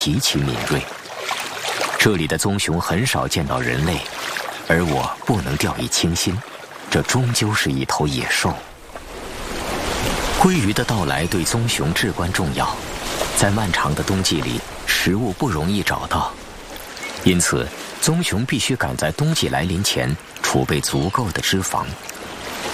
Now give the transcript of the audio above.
极其敏锐。这里的棕熊很少见到人类，而我不能掉以轻心，这终究是一头野兽。鲑鱼的到来对棕熊至关重要，在漫长的冬季里，食物不容易找到，因此棕熊必须赶在冬季来临前储备足够的脂肪。